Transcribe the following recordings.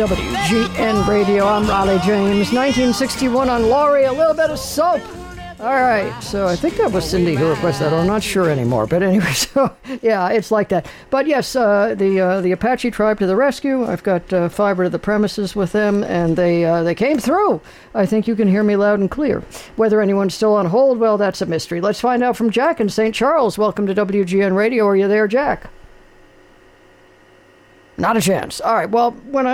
WGN Radio. I'm Raleigh James. 1961 on Laurie, a little bit of soap. All right, so I think that was Cindy who requested that. I'm not sure anymore, but anyway, so yeah, it's like that. But yes, the Apache tribe to the rescue. I've got fiber to the premises with them, and they came through. I think you can hear me loud and clear. Whether anyone's still on hold, well, that's a mystery. Let's find out from Jack in St. Charles. Welcome to WGN Radio. Are you there, Jack? Not a chance. All right. Well, when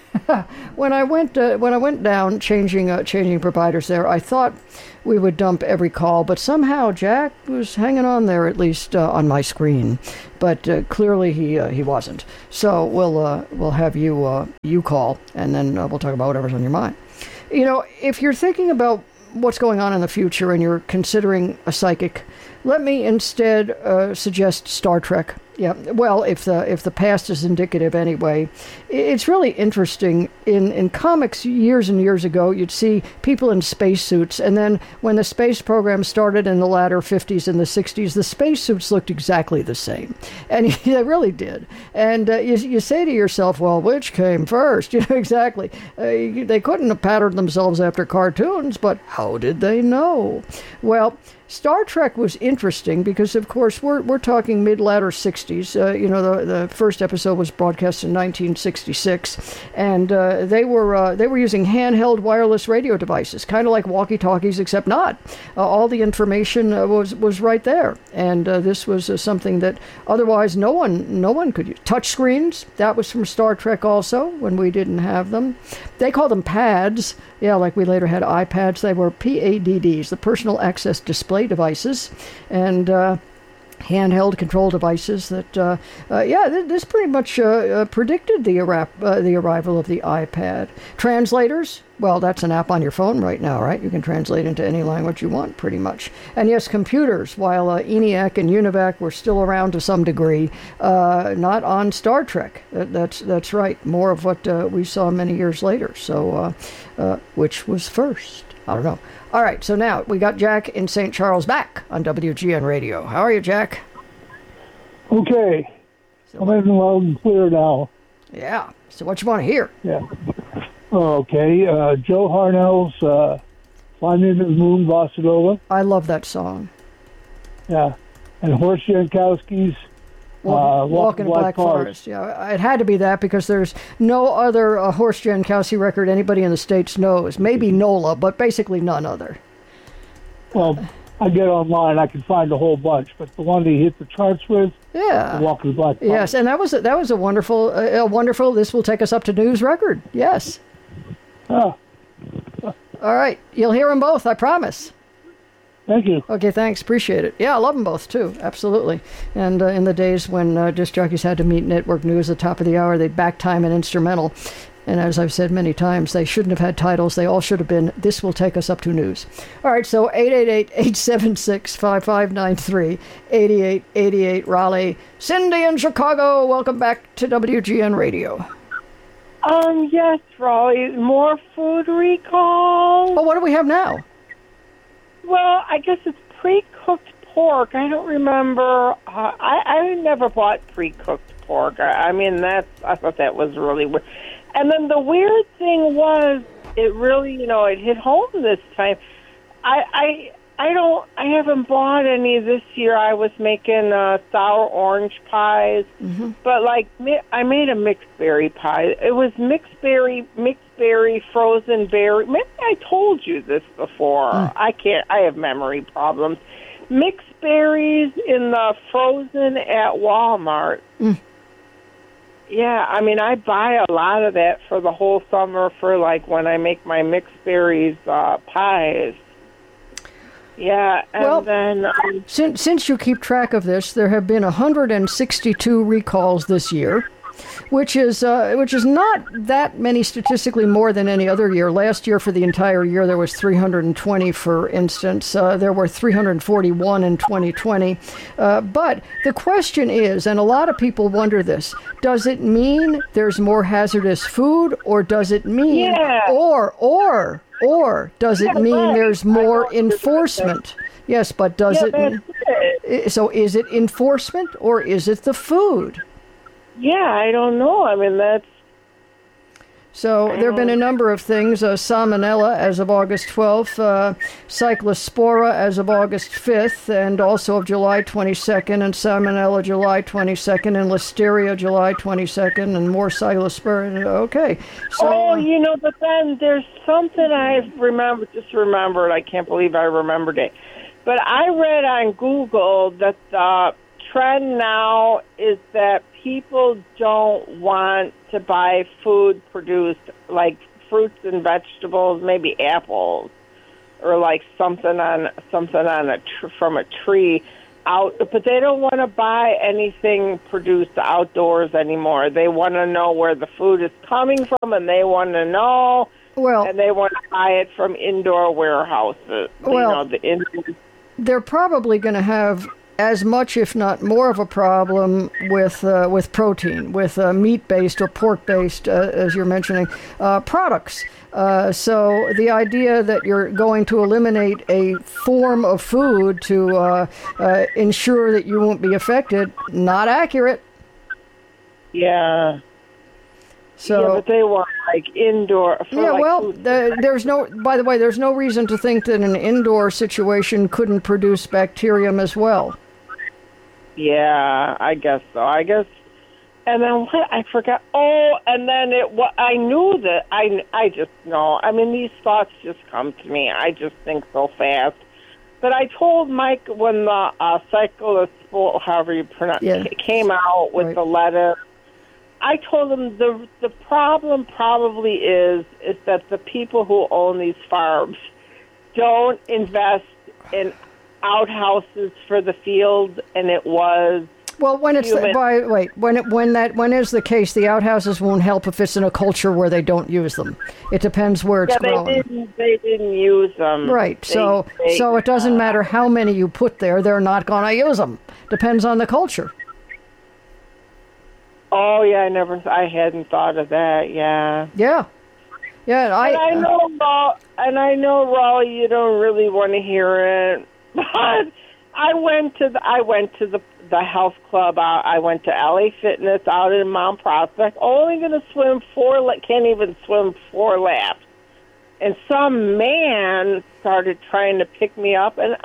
I went down changing providers there, I thought we would dump every call, but somehow Jack was hanging on there, at least on my screen. But clearly he wasn't. So we'll have you call, and then we'll talk about whatever's on your mind. You know, if you're thinking about what's going on in the future and you're considering a psychic, let me instead suggest Star Trek. Yeah, well, if the past is indicative anyway, it's really interesting. In comics years and years ago, you'd see people in spacesuits, and then when the space program started in the latter 50s and the 60s, the spacesuits looked exactly the same, and they really did. And you say to yourself, well, which came first? You know, exactly. They couldn't have patterned themselves after cartoons, but how did they know? Well, Star Trek was interesting because, of course, we're talking mid-latter 60s. The first episode was broadcast in 1966, and they were using handheld wireless radio devices, kind of like walkie-talkies, except not. All the information was right there, and this was something that otherwise no one could use. Touch screens, that was from Star Trek also, when we didn't have them. They called them PADs. Yeah, like we later had iPads. They were PADDs, the personal access display devices, and handheld control devices that, this pretty much predicted the arrival of the iPad. Translators, well, that's an app on your phone right now, right? You can translate into any language you want, pretty much. And yes, computers, while ENIAC and UNIVAC were still around to some degree, not on Star Trek. That's right. More of what we saw many years later. So, which was first? I don't know. All right, so now we got Jack in St. Charles back on WGN Radio. How are you, Jack? Okay. I'm in loud and clear now. Yeah. So what you want to hear? Yeah. Okay. Joe Harnell's Fly Me to the Moon, Bossa Nova. I love that song. Yeah. And Horst Jankowski's Walk in Black Forest. Yeah, it had to be that because there's no other Horst Jankowski record anybody in the States knows. Maybe NOLA, but basically none other. Well, I get online, I can find a whole bunch, but the one that he hit the charts with, yeah, Walk in Black Forest. Yes, and that was a wonderful. This will take us up to news record. Yes. Oh. All right, you'll hear them both. I promise. Thank you. Okay, thanks. Appreciate it. Yeah, I love them both, too. Absolutely. And in the days when disc jockeys had to meet network news at the top of the hour, they'd back time an instrumental. And as I've said many times, they shouldn't have had titles. They all should have been, This Will Take Us Up to News. All right, so 888-876-5593, 8888 Raleigh. Cindy in Chicago, welcome back to WGN Radio. Yes, Raleigh. More food recall. Oh, what do we have now? Well, I guess it's pre-cooked pork. I don't remember. I never bought pre-cooked pork. I thought that was really weird. And then the weird thing was, it really, it hit home this time. I haven't bought any this year. I was making sour orange pies, but I made a mixed berry pie. It was mixed berry, frozen berry. Maybe I told you this before. I have memory problems. Mixed berries in the frozen at Walmart. Yeah, I buy a lot of that for the whole summer for when I make my mixed berries pies. Yeah, and then since you keep track of this, there have been 162 recalls this year, which is not that many statistically more than any other year. Last year, for the entire year, there was 320, for instance. There were 341 in 2020. But the question is, and a lot of people wonder this, does it mean there's more hazardous food, or does it mean, or does it mean there's more enforcement? Yes, but does it? So is it enforcement, or is it the food? Yeah, I don't know. That's... So there have been a number of things. Salmonella as of August 12th, Cyclospora as of August 5th, and also of July 22nd, and Salmonella July 22nd, and Listeria July 22nd, and more Cyclospora. Okay. So, but then there's something I remembered. I can't believe I remembered it. But I read on Google that the trend now is that people don't want to buy food produced like fruits and vegetables, maybe apples, or like something from a tree out. But they don't want to buy anything produced outdoors anymore. They want to know where the food is coming from, and they want to know. And they want to buy it from indoor warehouses. They're probably going to have as much, if not more, of a problem with protein, with meat-based or pork-based, as you're mentioning, products. So the idea that you're going to eliminate a form of food to ensure that you won't be affected, not accurate. Yeah. So, but they want like indoor. There's no. By the way, there's no reason to think that an indoor situation couldn't produce bacterium as well. Yeah, I guess so. And then what? I forgot. Oh, and then I knew that. I just know. I mean, these thoughts just come to me. I just think so fast. But I told Mike when the Cyclospora, however you pronounce it, came out with the lettuce. I told him the problem probably is that the people who own these farms don't invest in outhouses for the field, and it was when is the case, the outhouses won't help if it's in a culture where they don't use them. It depends where it's grown. They didn't use them. Right. So it doesn't matter how many you put there; they're not going to use them. Depends on the culture. Oh yeah, I hadn't thought of that. Yeah. Yeah. Yeah. I know, Raul, you don't really want to hear it, but I went to the health club. I went to LA Fitness out in Mount Prospect. Only going to swim can't even swim 4 laps. And some man started trying to pick me up, and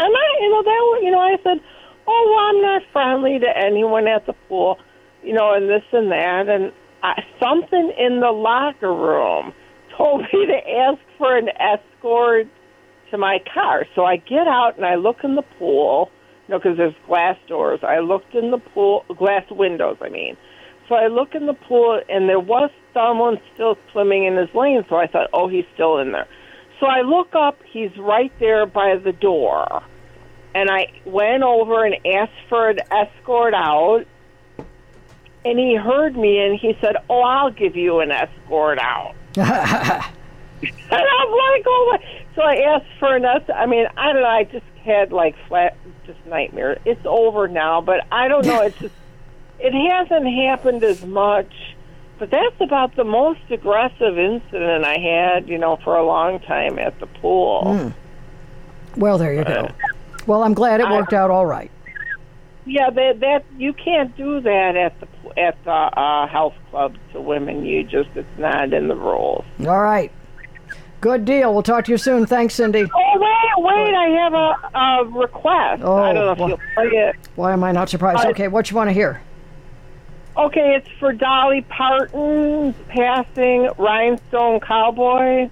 I said, "Oh, well, I'm not friendly to anyone at the pool." And this and that, and something in the locker room told me to ask for an escort to my car. So I get out and I look in the pool, because there's glass doors. I looked in the pool, glass windows, I mean. So I look in the pool, and there was someone still swimming in his lane, so I thought, oh, he's still in there. So I look up, he's right there by the door. And I went over and asked for an escort out. And he heard me, and he said, "Oh, I'll give you an escort out." And I'm like, "Oh my!" So I asked for an escort. I mean, I don't know. I just had just nightmare. It's over now, but I don't know. It hasn't happened as much. But that's about the most aggressive incident I had, for a long time at the pool. Mm. Well, there you go. Well, I'm glad it worked out all right. Yeah, that you can't do that at the health club to women. It's not in the rules. All right, good deal. We'll talk to you soon. Thanks, Cindy. Oh wait! I have a request. Oh, I don't know if you'll play it. Why am I not surprised? Okay, what you want to hear? Okay, it's for Dolly Parton passing Rhinestone Cowboy.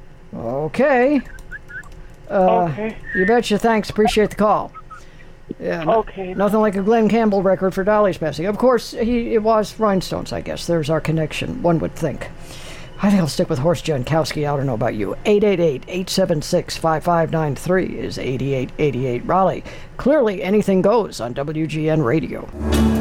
Okay. Okay. You betcha. Thanks. Appreciate the call. Yeah. Okay. Nothing like a Glenn Campbell record for Dolly's passing. Of course, it was Rhinestones, I guess. There's our connection, one would think. I think I'll stick with Horst Jankowski. I don't know about you. 888-876-5593 is 8888 Raleigh. Clearly, anything goes on WGN Radio.